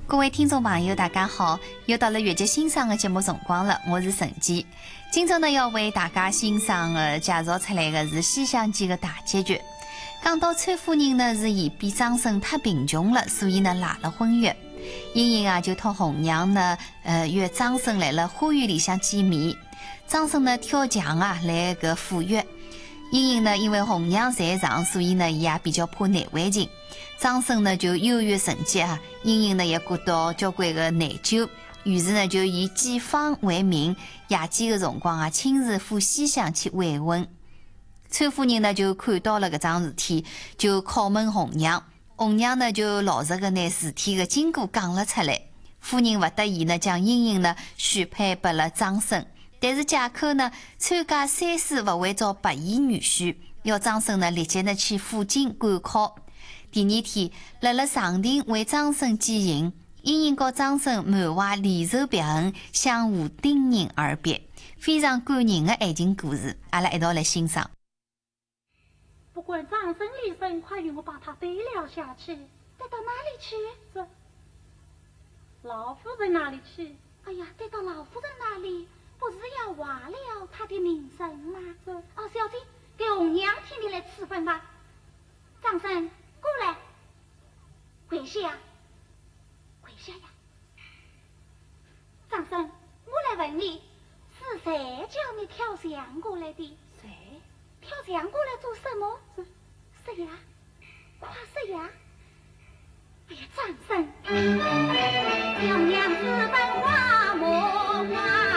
各位听众朋友，大家好！又到了越剧欣赏的节目辰光了，我是陈姬。今朝呢，要为大家欣赏介绍出来的是《西厢记》的大结局。讲到崔夫人呢，是嫌比张生太贫穷了，所以呢赖了婚约。英英啊就托红娘呢，约张生来了花园里向见面。张生呢跳墙啊来个赴约。英英呢因为红娘在场，所以呢伊也比较怕难为情。张生呢就优越成绩啊，英英呢也感到交关个内疚，于是呢就以检方为名，夜间的辰光啊亲自赴西厢去慰问。崔夫人呢就看到了搿桩事体，就拷问红娘，红娘呢就老实个拿事体的经过讲了出来。夫人勿得已呢将英英呢许配拨了张生，但是借口呢参加三试勿会遭白衣女婿，要张生呢立即呢去附近赶考。第二天，辣辣上庭为张生饯行，英英和张生满怀离愁别恨，相互叮咛而别，非常感人的爱情故事。阿拉一道来欣赏。 不管张生离生，快与我把他背了下去。 带到哪里去？ 这老夫人那里去？ 哎呀，带到老夫人那里，不是要坏了他的名声吗？哦，小姐，给红娘替你来赐婚吧。张生，过来，跪下，跪下呀！张生，我来问你，是谁叫你跳墙过来的？ 谁？ 跳墙过来做什么？是呀，快说呀！哎呀，张生，小娘子本花木花。